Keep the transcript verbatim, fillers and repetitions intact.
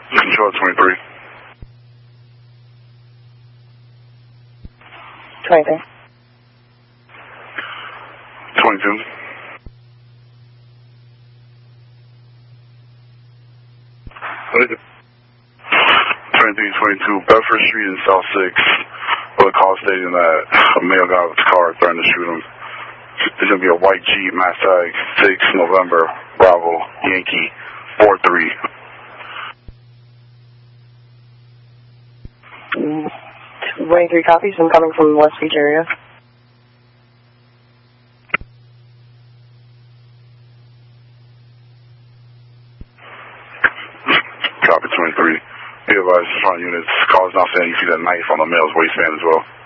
Control twenty-three. twenty-three. twenty-two. twenty-three twenty-two, Bedford Street in South six. With a call stating that a male got out of his car threatening to shoot him. There's going to be a white Jeep, mass tag, six November, Bravo, Yankee, four three. twenty-three copies. I'm coming from the West Beach area. Copy twenty-three. Be advised, front units, call is not saying you see that knife on the male's waistband as well.